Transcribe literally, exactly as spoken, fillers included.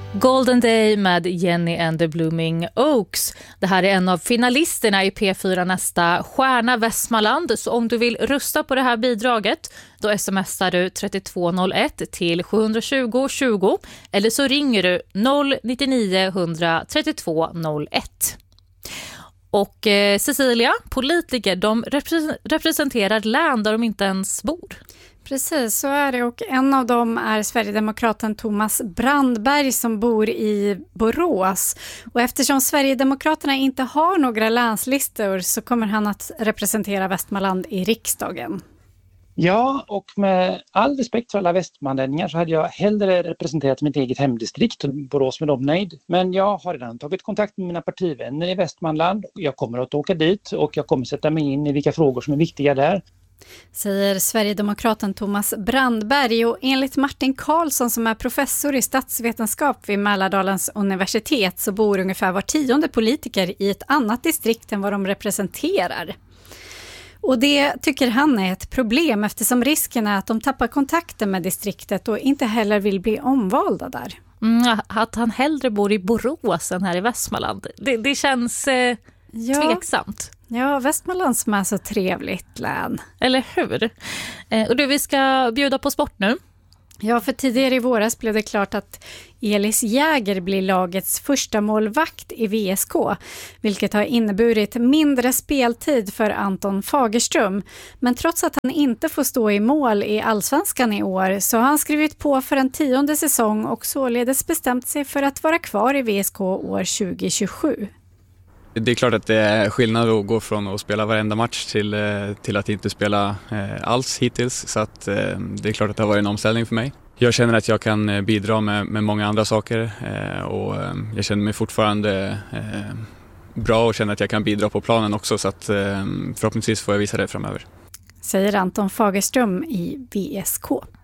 Golden Day med Jenny and the Blooming Oaks. Det här är en av finalisterna i P fyra Nästa Stjärna Västmanland. Så om du vill rösta på det här bidraget, då smsar du tre två noll ett till sju tjugo tjugo eller så ringer du noll nio nio ett noll tre två noll ett. Och eh, Cecilia, politiker, de repre- representerar län där de inte ens bor. Precis, så är det, och en av dem är Sverigedemokraten Thomas Brandberg som bor i Borås. Och eftersom Sverigedemokraterna inte har några länslistor så kommer han att representera Västmanland i riksdagen. Ja, och med all respekt för alla västmanlänningar så hade jag hellre representerat mitt eget hemdistrikt och Borås med dem nöjd. Men jag har redan tagit kontakt med mina partivänner i Västmanland. Jag kommer att åka dit och jag kommer sätta mig in i vilka frågor som är viktiga där. Säger Sverigedemokraten Thomas Brandberg, och enligt Martin Karlsson som är professor i statsvetenskap vid Mälardalens universitet så bor ungefär var tionde politiker i ett annat distrikt än vad de representerar. Och det tycker han är ett problem eftersom risken är att de tappar kontakten med distriktet och inte heller vill bli omvalda där. Mm, att han hellre bor i Borås än här i Västmanland. Det, det känns eh, ja. tveksamt. Ja, Västmanland som är så trevligt län. Eller hur? Eh, och du, vi ska bjuda på sport nu. Ja, för tidigare i våras blev det klart att Elis Jäger blir lagets första målvakt i V S K, vilket har inneburit mindre speltid för Anton Fagerström. Men trots att han inte får stå i mål i Allsvenskan i år så har han skrivit på för en tionde säsong och således bestämt sig för att vara kvar i V S K år tjugo tjugosju. Det är klart att det är skillnad att gå från att spela varenda match till, till att inte spela alls hittills. Så att det är klart att det har varit en omställning för mig. Jag känner att jag kan bidra med, med många andra saker och jag känner mig fortfarande bra och känner att jag kan bidra på planen också. Så att förhoppningsvis får jag visa det framöver. Säger Anton Fagerström i V S K.